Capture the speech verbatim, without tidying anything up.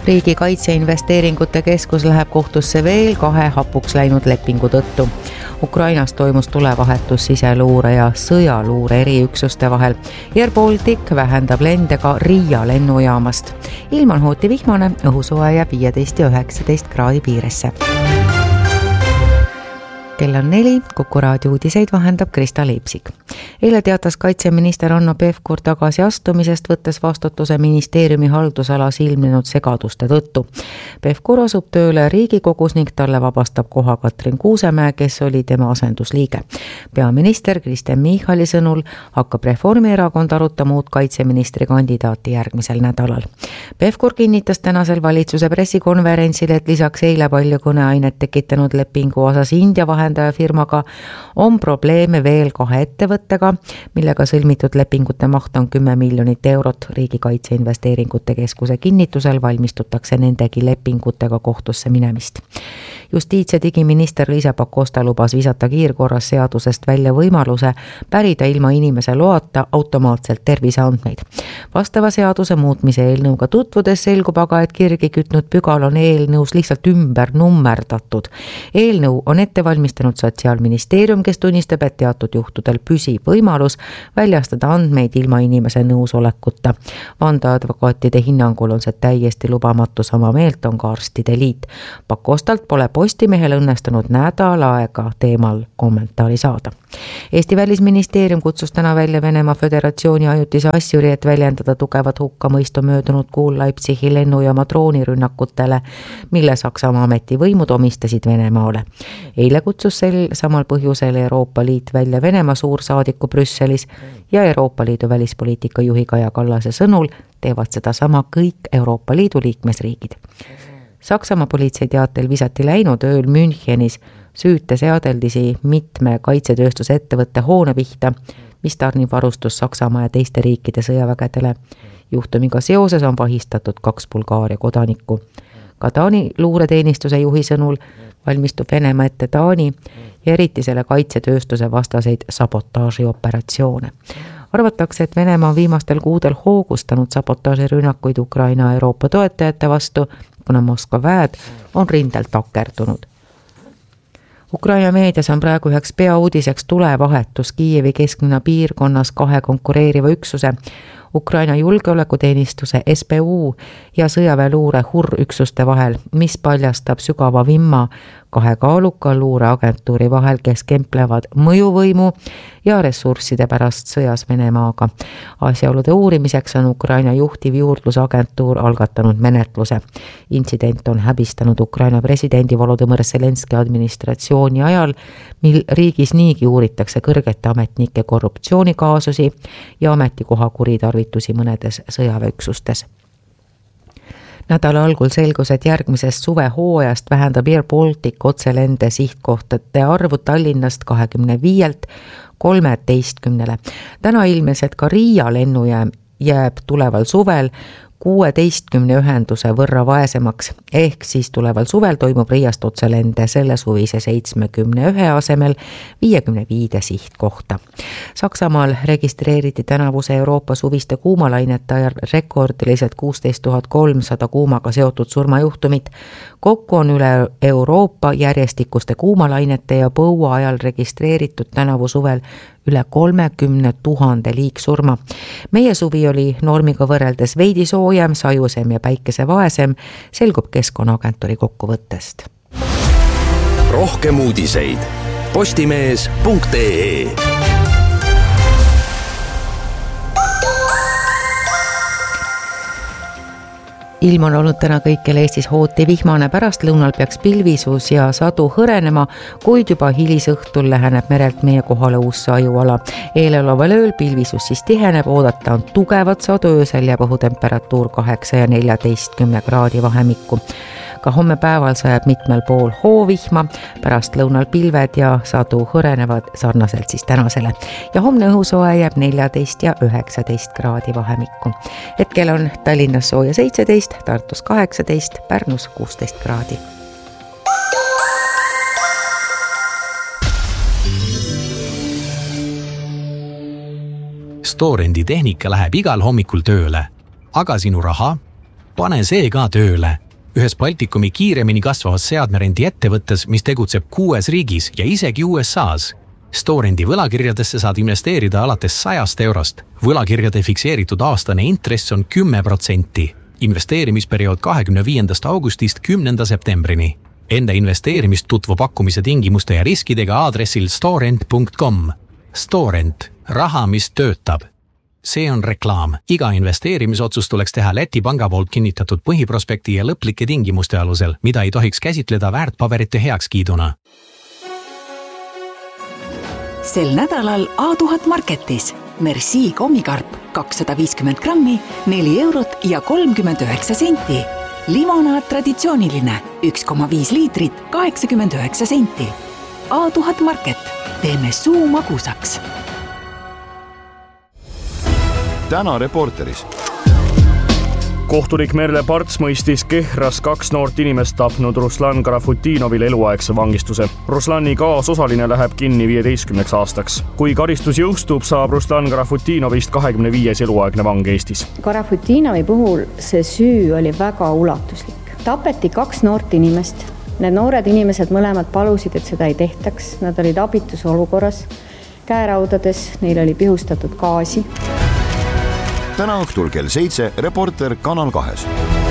Riigi Kaitseinvesteeringute Keskus läheb kohtusse veel kahe hapuks läinud lepingu tõttu. Ukrainas toimus tulevahetus siseluure ja sõjaluure eriüksuste vahel. Air Baltic vähendab lende ka Riia lennujaamast. Ilm on hooti vihmane, õhusoe jääb viieteist ja üheksateist kraadi piiresse. Kell on neli, Kuku raadio uudiseid vahendab Krista Leipsik. Eile teatas kaitseminister Hanno Pevkur tagasi astumisest, võttes vastutuse ministeeriumi haldusalas ilmnenud segaduste tõttu. Pevkur asub tööle Riigikogus ning talle vabastab koha Katrin Kuusemäe, kes oli tema asendusliige. Peaminister Kristen Michali sõnul hakkab Reformierakond arutama uut kaitseministri kandidaati järgmisel nädalal. Pevkur kinnitas tänasel valitsuse pressikonverentsil, et lisaks eile palju kõneainet tekitanud lepingu osas India vahel firmaga on probleeme veel kahe ettevõttega, millega sõlmitud lepingute maht on kümme miljonit eurot. Riigi Kaitseinvesteeringute Keskuse kinnitusel valmistutakse nendegi lepingutega kohtusse minemist. Justiits- ja digiminister Liisa Pakosta lubas visata kiirkorras seadusest välja võimaluse pärida ilma inimese loata automaatselt terviseandmeid. Vastava seaduse muutmise eelnõuga tutvudes selgub aga, et kirgi kütnud pügal on eelnõus lihtsalt ümber nummerdatud. Eelnõu on ette valmistanud Sotsiaalministeerium, kes tunnistab, et teatud juhtudel püsib võimalus väljastada andmeid ilma inimese nõusolekuta. Vandeadvokaatide hinnangul on see täiesti lubamatu, sama meelt on ka arstide liit. Pakostalt pole Postimehel õnnestunud nädal aega teemal kommentaari saada. Eesti välisministeerium kutsus täna välja Venemaa Föderatsiooni ajutise asjuri, et väljendada tugevat hukkamõistu möödunud kuul Leipzigi lennujaama droonirünnakutele, mille Saksamaa ametivõimud omistasid Venemaale. Eile kutsus sel samal põhjusel Euroopa Liit välja Venemaa suursaadiku Brüsselis ja Euroopa Liidu välispoliitika juhi Kaja Kallase sõnul teevad seda sama kõik Euroopa Liidu liikmesriigid. Saksamaa politsei teatel visati läinud ööl Münchenis süüteseadeldisi mitme kaitsetööstuse ettevõtte hoone pihta, mis tarnib varustus Saksamaa ja teiste riikide sõjavägedele. Juhtumiga seoses on vahistatud kaks Bulgaaria kodanikku. Ka Taani luureteenistuse juhi sõnul valmistub Venemaa ette Taani ja eriti selle kaitsetööstuse vastaseid sabotaažioperatsioone. Arvatakse, et Venemaa on viimastel kuudel hoogustanud sabotaažirünnakuid Ukraina Euroopa toetajate vastu, kuna Moskva väed on rindelt takerdunud. Ukraina meedias on praegu üheks peauudiseks tulevahetus Kiievi kesklinna piirkonnas kahe konkureeriva üksuse, Ukraina julgeolekuteenistuse S B U ja sõjaväeluure H U R üksuste vahel, mis paljastab sügava vimma kahe kaaluka luureagentuuri vahel, kes kemplevad mõjuvõimu ja ressursside pärast sõjas Venemaaga. Asjaolude uurimiseks on Ukraina juhtiv juurdlusagentuur algatanud menetluse. Intsident on häbistanud Ukraina presidendi Volodõmõr Zelenski administratsiooni ajal, mil riigis niigi uuritakse kõrgete ametnike korruptsioonikaasusi ja ametikoha kuritarvitusi mõnedes sõjaväeüksustes. Nädala algul selgus, et järgmisest suvehooajast vähendab Air Baltic otselende sihtkohtade arvu Tallinnast kahekümne viielt kolmeteistkümnele. Täna ilmnes, et ka Riia lennujaam jääb tuleval suvel kuueteistkümne ühenduse võrra vaesemaks, ehk siis tuleval suvel toimub Riiast otselende selle suvise seitsmekümne ühe asemel viiekümne viide sihtkohta. Saksamaal registreeriti tänavuse Euroopa suviste kuumalainete ajal rekordilised kuusteist tuhat kolmsada kuumaga seotud surmajuhtumit. Kokku on üle Euroopa järjestikuste kuumalainete ja põua ajal registreeritud tänavu suvel üle kolmekümne tuhande liigsurma. Meie suvi oli normiga võrreldes veidi soojem, sajusem ja päikesevaesem, selgub Keskkonnaagentuuri kokkuvõttest. Rohkem uudiseid postimees punkt ee. Ilm on olnud täna kõikjal Eestis hooti vihmane, pärast lõunal peaks pilvisus ja sadu hõrenema, kuid juba hilisõhtul läheneb merelt meie kohale uus sajuala. Eeloleval ööl pilvisus siis tiheneb, oodata on tugevat sadu, öösel jääb õhutemperatuur kaheksa ja neljateistkümne kraadi vahemikku. Ka homme päeval sajab mitmel pool hoovihma, pärast lõunal pilved ja sadu hõrenevad sarnaselt siis tänasele. Ja homne õhusoe jääb neljateist ja üheksateist kraadi vahemikku. Hetkel on Tallinnas sooja seitseteist, Tartus kaheksateist, Pärnus kuusteist kraadi. Storendi tehnika läheb igal hommikul tööle, aga sinu raha, pane see ka tööle. Ühes Baltikumi kiiremini kasvavas seadmerendi ettevõttes, mis tegutseb kuues riigis ja isegi U S A's. Storendi võlakirjadesse saad investeerida alates sajast eurost. Võlakirjade fikseeritud aastane intress on kümme protsenti. Investeerimisperiood kahekümne viiendast augustist kümnenda septembrini. Enda investeerimist tutvu pakkumise tingimuste ja riskidega aadressil storent punkt com. Storent. Raha, mis töötab. See on reklaam. Iga investeerimisotsus tuleks teha Läti panga poolt kinnitatud põhiprospekti ja lõplike tingimuste alusel, mida ei tohiks käsitleda väärtpaberite heakskiiduna. Sel nädalal A tuhat Marketis. Merci kommikarp kakssada viiskümmend grammi, neli eurot ja kolmkümmend üheksa senti. Limonaad traditsiooniline, üks koma viis liitrit, kaheksakümmend üheksa senti. A tuhat Market. Teeme suu magusaks. Täna Reporteris. Kohtunik Merle Parts mõistis Kehras kaks noort inimest tapnud Ruslan Garafutinovil eluaegse vangistuse. Ruslani kaasosaline läheb kinni viieteistkümneks aastaks. Kui karistus jõustub, saab Ruslan Garafutinovist kahekümne viies eluaegne vang Eestis. Garafutinovi puhul see süü oli väga ulatuslik. Tapeti kaks noort inimest. Need noored inimesed mõlemad palusid, et seda ei tehtaks. Nad olid abituse olukorras. Käeraudades neil oli pihustatud gaasi. Täna õhtul kell seitse Reporter Kanal kahes.